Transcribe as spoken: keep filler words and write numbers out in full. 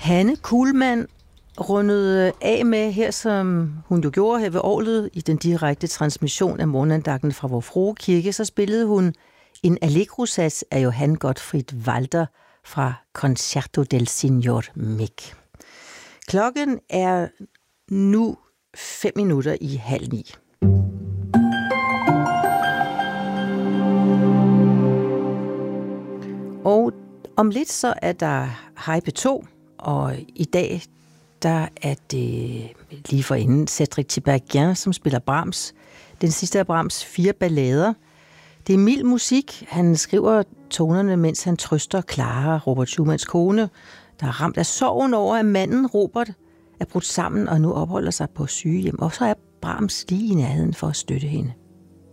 Hanne Kuhlmann rundede af med her, som hun jo gjorde her ved Orglet i den direkte transmission af morgenandagten fra Vor Frue Kirke, så spillede hun en allegro-sats af Johann Gottfried Walther fra Concerto del Signor Mick. Klokken er nu fem minutter i halv ni. Og om lidt så er der Hej P to, og i dag der er det lige for inden Cédric Tiberghien, som spiller Brahms. Den sidste af Brahms fire ballader. Det er mild musik. Han skriver tonerne, mens han trøster Clara, Robert Schumanns kone, der er ramt af sorgen over, at manden Robert er brudt sammen og nu opholder sig på sygehjem. Og så er Brahms lige i nærheden for at støtte hende.